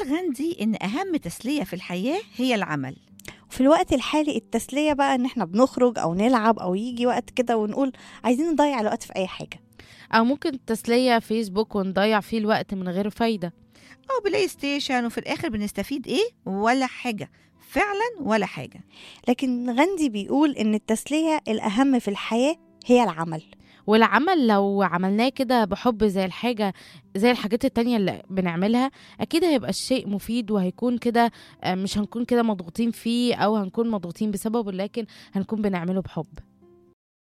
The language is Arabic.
قال غاندي إن أهم تسلية في الحياة هي العمل. في الوقت الحالي التسلية بقى ان احنا بنخرج او نلعب او يجي وقت كده ونقول عايزين نضيع الوقت في اي حاجة. أو ممكن التسلية فيسبوك ونضيع فيه الوقت من غير فايدة. أو بلاي ستيشن وفي الآخر بنستفيد إيه؟ ولا حاجة، فعلا ولا حاجة. لكن غاندي بيقول ان التسلية الأهم في الحياة هي العمل. والعمل لو عملناه كده بحب زي الحاجات التانية اللي بنعملها، أكيد هيبقى الشيء مفيد وهيكون كده. مش هنكون كده مضغوطين فيه أو هنكون مضغوطين بسببه، لكن هنكون بنعمله بحب.